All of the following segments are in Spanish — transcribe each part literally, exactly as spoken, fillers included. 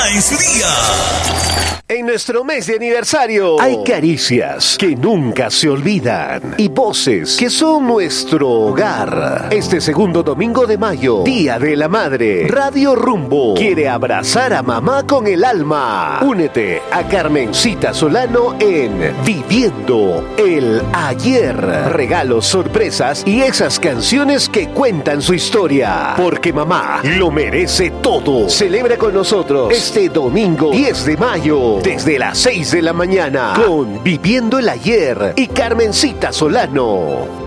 mamá en su día. En nuestro mes de aniversario hay caricias que nunca se olvidan y voces que son nuestro hogar. Este segundo domingo de mayo, Día de la Madre, Radio Rumbo quiere abrazar a mamá con el alma. Únete a Carmencita Solano en Viviendo el Ayer. Regalos, sorpresas y esas canciones que cuentan su historia. Porque mamá lo merece todo. Celebra con nosotros este domingo diez de mayo. Desde las seis de la mañana con Viviendo el Ayer y Carmencita Solano.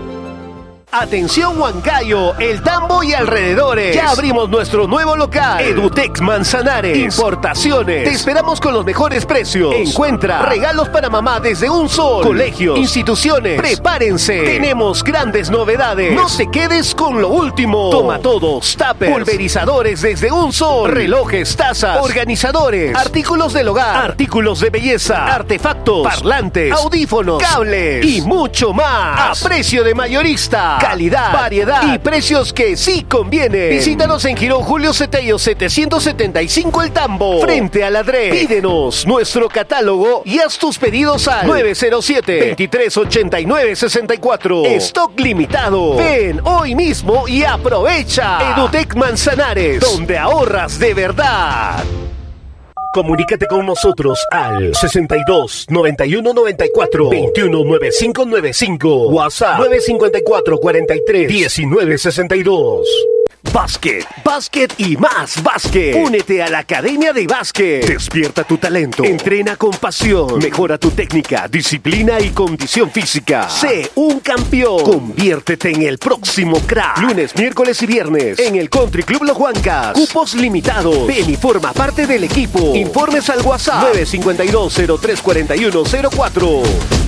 Atención Huancayo, El Tambo y alrededores. Ya abrimos nuestro nuevo local, Edutex Manzanares. Importaciones. Te esperamos con los mejores precios. Encuentra regalos para mamá desde un sol. Colegios, instituciones. Prepárense. Tenemos grandes novedades. No te quedes con lo último. Toma todos, tuppers, pulverizadores desde un sol. Relojes, tazas, organizadores, artículos del hogar, artículos de belleza, artefactos, parlantes, audífonos, cables y mucho más. A precio de mayorista. Calidad, variedad y precios que sí convienen. Visítanos en Girón Julio Cetello setecientos setenta y cinco El Tambo, frente a la D R E. Pídenos nuestro catálogo y haz tus pedidos al nueve cero siete, veintitrés ochenta y nueve sesenta y cuatro. Stock limitado. Ven hoy mismo y aprovecha. Edutex Manzanares, donde ahorras de verdad. Comunícate con nosotros al sesenta y dos, noventa y uno, noventa y cuatro, veintiuno, noventa y cinco noventa y cinco. WhatsApp nueve cincuenta y cuatro, cuarenta y tres, diecinueve sesenta y dos. Básquet, básquet y más básquet. Únete a la Academia de Básquet. Despierta tu talento. Entrena con pasión. Mejora tu técnica, disciplina y condición física. Sé un campeón. Conviértete en el próximo crack. Lunes, miércoles y viernes en el Country Club Los Huancas. Cupos limitados. Ven y forma parte del equipo. Informes al WhatsApp nueve cincuenta y dos, cero tres cuarenta y uno cero cuatro.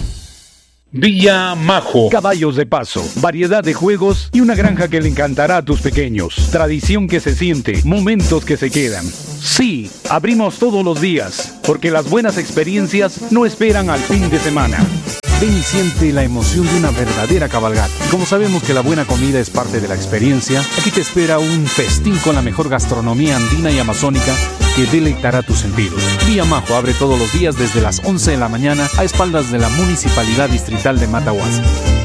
Día Majo. Caballos de paso, variedad de juegos y una granja que le encantará a tus pequeños. Tradición que se siente, momentos que se quedan. Sí, abrimos todos los días, porque las buenas experiencias no esperan al fin de semana. Ven y siente la emoción de una verdadera cabalgata. Como sabemos que la buena comida es parte de la experiencia, aquí te espera un festín con la mejor gastronomía andina y amazónica que deleitará tus sentidos. Día Majo abre todos los días desde las once de la mañana a espaldas de la Municipalidad Distrital de Matahuasi.